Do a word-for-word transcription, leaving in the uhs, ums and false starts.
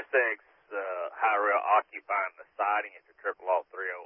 S X uh, high rail occupying the siding at the triple oh three